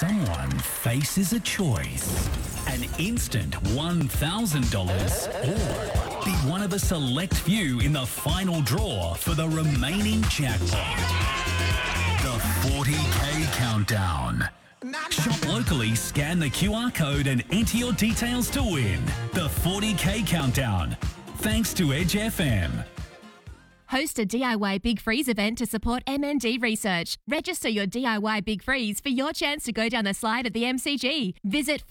someone faces a choice. An instant $1,000 or be one of a select few in the final draw for the remaining jackpot. The 40K Countdown. Shop locally, scan the QR code and enter your details to win. The 40K Countdown. Thanks to Edge FM. Host a DIY Big Freeze event to support MND research. Register your DIY Big Freeze for your chance to go down the slide at the MCG. Visit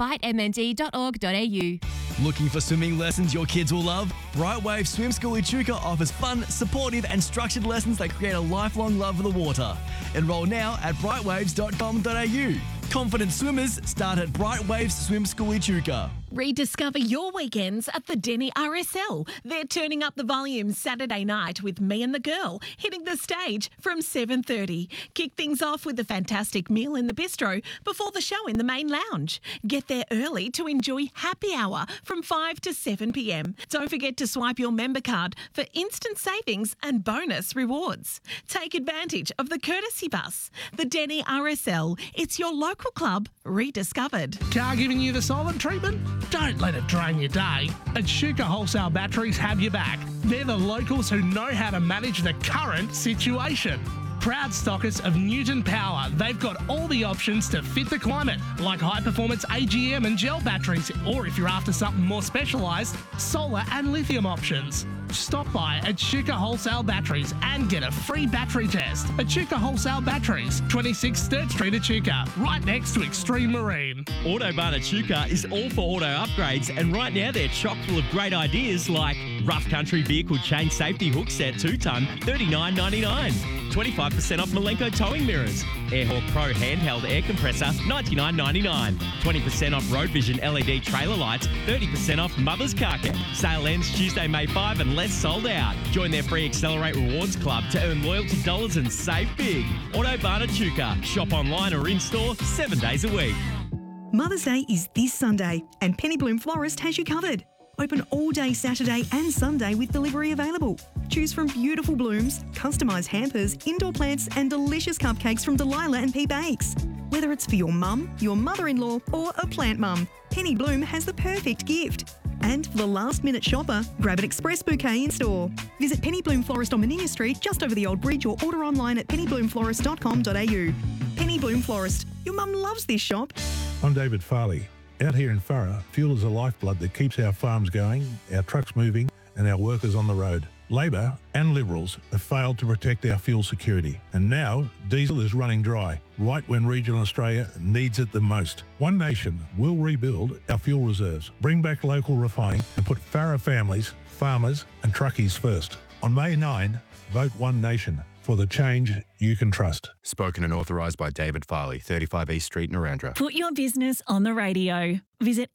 fightmnd.org.au. Looking for swimming lessons your kids will love? Brightwave Swim School Echuca offers fun, supportive and structured lessons that create a lifelong love for the water. Enroll now at brightwaves.com.au. Confident swimmers start at Brightwaves Swim School Echuca. Rediscover your weekends at the Denny RSL. They're turning up the volume Saturday night with Me and the Girl, hitting the stage from 7:30. Kick things off with a fantastic meal in the bistro before the show in the main lounge. Get there early to enjoy happy hour from 5 to 7 p.m. Don't forget to swipe your member card for instant savings and bonus rewards. Take advantage of the courtesy bus. The Denny RSL. It's your local club rediscovered. Car giving you the silent treatment? Don't let it drain your day. Echuca Wholesale Batteries have your back. They're the locals who know how to manage the current situation. Proud stockers of Newton Power, they've got all the options to fit the climate, like high-performance AGM and gel batteries, or if you're after something more specialised, solar and lithium options. Stop by Echuca Wholesale Batteries and get a free battery test. Echuca Wholesale Batteries, 26 3rd Street, Echuca, right next to Extreme Marine. Autobarn Echuca is all for auto upgrades, and right now they're chock full of great ideas like Rough Country Vehicle Chain Safety Hook Set 2-ton, $39.99. 25% off Malenko towing mirrors. Airhawk Pro handheld air compressor, $99.99. 20% off Road Vision LED trailer lights, 30% off Mother's Car Care. Sale ends Tuesday, May 5 and less sold out. Join their free Accelerate Rewards Club to earn loyalty dollars and save big. Autobarn Echuca. Shop online or in-store 7 days a week. Mother's Day is this Sunday and Penny Bloom Florist has you covered. Open all day Saturday and Sunday with delivery available. Choose from beautiful blooms, customised hampers, indoor plants and delicious cupcakes from Delilah and P Bakes. Whether it's for your mum, your mother-in-law or a plant mum, Penny Bloom has the perfect gift. And for the last-minute shopper, grab an express bouquet in store. Visit Penny Bloom Florist on Menina Street just over the Old Bridge or order online at pennybloomflorist.com.au. Penny Bloom Florist. Your mum loves this shop. I'm David Farley. Out here in Thurrock, fuel is the lifeblood that keeps our farms going, our trucks moving and our workers on the road. Labor and Liberals have failed to protect our fuel security, and now diesel is running dry, right when regional Australia needs it the most. One Nation will rebuild our fuel reserves, bring back local refining and put Farrer families, farmers and truckies first. On May 9, vote One Nation for the change you can trust. Spoken and authorised by David Farley, 35 East Street, Narrandera. Put your business on the radio. Visit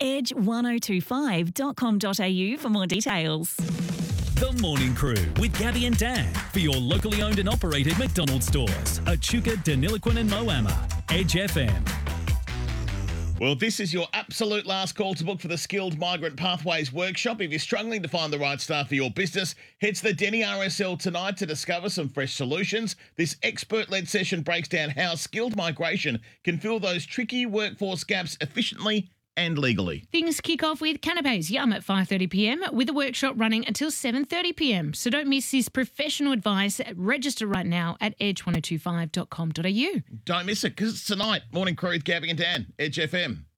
edge1025.com.au for more details. The Morning Crew with Gabby and Dan for your locally owned and operated McDonald's stores. Echuca, Deniliquin and Moama. Edge FM. Well, this is your absolute last call to book for the Skilled Migrant Pathways Workshop. If you're struggling to find the right staff for your business, head to the Denny RSL tonight to discover some fresh solutions. This expert-led session breaks down how skilled migration can fill those tricky workforce gaps efficiently and legally. Things kick off with Canapes Yum at 5:30pm with a workshop running until 7:30pm. So don't miss this professional advice. Register right now at edge1025.com.au. Don't miss it because it's tonight. Morning Crew with Gabby and Dan, Edge FM.